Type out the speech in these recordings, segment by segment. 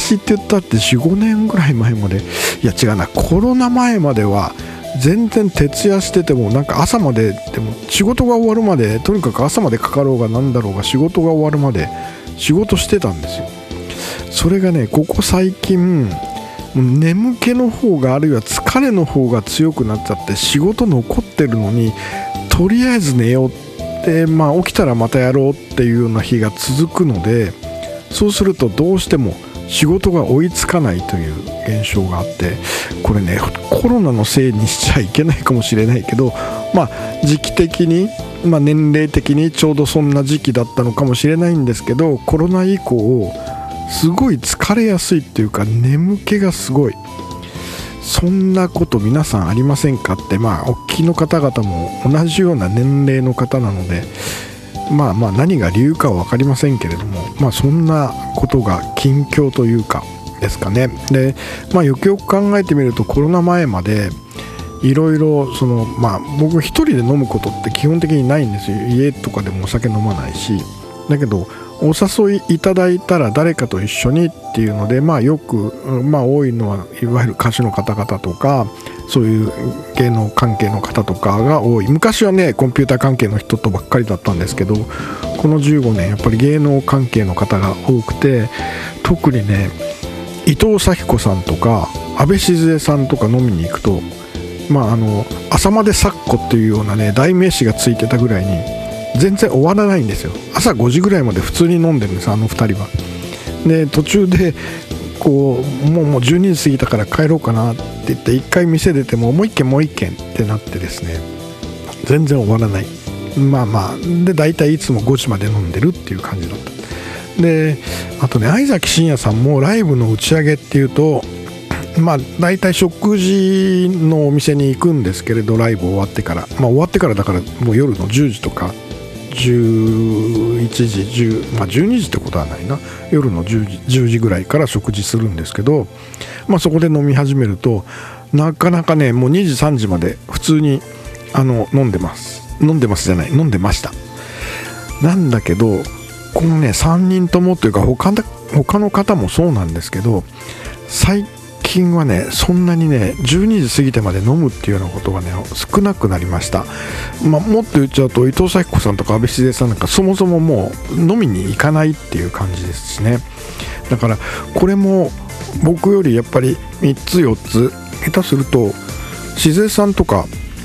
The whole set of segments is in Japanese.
昔って言ったって 4,5 年ぐらい前まで、いや違うな、コロナ前までは全然徹夜してても、なんか朝まででも仕事が終わるまで、とにかく朝までかかろうがなんだろうが仕事が終わるまで仕事してたんですよ。それがね、ここ最近眠気の方が、あるいは疲れの方が強くなっちゃって、仕事残ってるのにとりあえず寝ようって、起きたらまたやろうっていうような日が続くので、そうするとどうしても仕事が追いつかないという現象があって、これね、コロナのせいにしちゃいけないかもしれないけど、時期的に、年齢的にちょうどそんな時期だったのかもしれないんですけど、コロナ以降すごい疲れやすいっていうか、眠気がすごい。そんなこと皆さんありませんかって、お聞きの方々も同じような年齢の方なので、何が理由かは分かりませんけれども、そんなことが近況というかですかね。で、よくよく考えてみると、コロナ前までいろいろ僕一人で飲むことって基本的にないんですよ。家とかでもお酒飲まないし。だけどお誘いいただいたら誰かと一緒にっていうので、よく、多いのはいわゆる歌手の方々とか、そういう芸能関係の方とかが多い。昔はね、コンピューター関係の人とばっかりだったんですけど、この15年やっぱり芸能関係の方が多くて、特にね、伊藤咲子さんとか安倍静江さんとか飲みに行くと、朝まで咲子っていうようなね代名詞がついてたぐらいに全然終わらないんですよ。朝5時ぐらいまで普通に飲んでるんです、あの2人は。で、途中でこうもう12時過ぎたから帰ろうかなって言って1回店出てもう一軒ってなってですね、全然終わらない。で大体いつも5時まで飲んでるっていう感じだった。で、あとね、相崎真也さんもライブの打ち上げっていうと、大体食事のお店に行くんですけれど、ライブ終わってから、終わってからだからもう夜の10時とか11時12時ってことはないな、夜の10時ぐらいから食事するんですけど、そこで飲み始めるとなかなかね、もう2時3時まで普通に飲んでましたなんだけど、このね3人ともというか他の方もそうなんですけど、最近はねそんなにね12時過ぎてまで飲むっていうようなことがね少なくなりました。もっと言っちゃうと、伊藤咲子さんとか安倍静江さんなんかそもそももう飲みに行かないっていう感じですしね。だからこれも僕よりやっぱり3つ4つ下手すると静江さんとか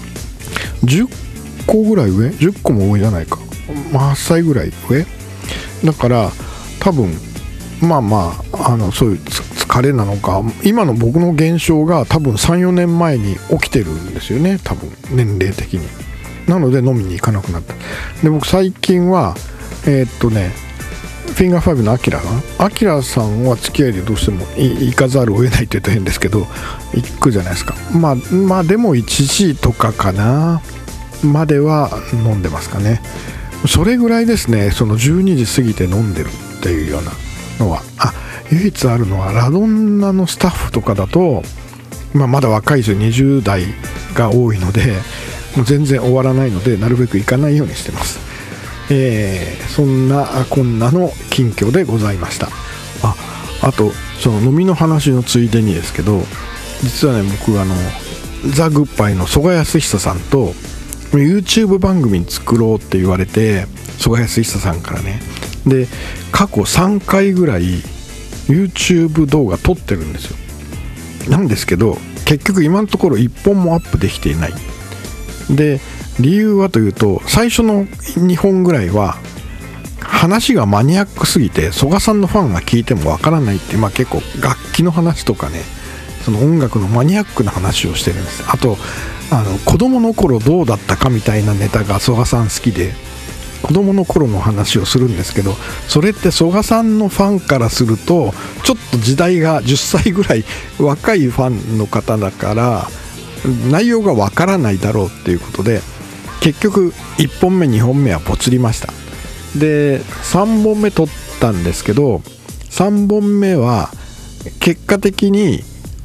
10個ぐらい上、10個も上じゃないか、8歳ぐらい上だから、多分そういう疲れなのか、今の僕の現象が多分 3,4 年前に起きてるんですよね、多分年齢的に。なので飲みに行かなくなった。で、僕最近はフィンガー5のアキラさんは付き合いでどうしても行かざるを得ないと言うと変ですけど行くじゃないですか。でも1時とかかなまでは飲んでますかね。それぐらいですね。その12時過ぎて飲んでるっていうようなのは、唯一あるのはラドンナのスタッフとかだと、まだ若い人20代が多いのでもう全然終わらないので、なるべく行かないようにしてます。そんなこんなの近況でございました。あとその飲みの話のついでにですけど、実はね、僕ザ・グッバイの曽我康久さんと YouTube 番組作ろうって言われて、曽我康久さんからね、で過去3回ぐらい YouTube 動画撮ってるんですよ。なんですけど結局今のところ1本もアップできていない。で、理由はというと、最初の2本ぐらいは話がマニアックすぎて曽我さんのファンが聞いてもわからないって、結構楽器の話とかね、その音楽のマニアックな話をしてるんです。あと子供の頃どうだったかみたいなネタが曽我さん好きで、子供の頃の話をするんですけど、それって曽我さんのファンからするとちょっと時代が10歳ぐらい若いファンの方だから内容がわからないだろうっていうことで、結局1本目2本目はポツりました。で、3本目撮ったんですけど、3本目は結果的に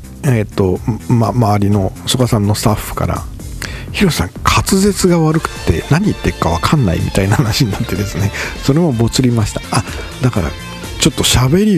周りの曽我さんのスタッフからヒロさん滑舌が悪くて何言ってるか分かんないみたいな話になってですね、それもボツりました。だからちょっと喋り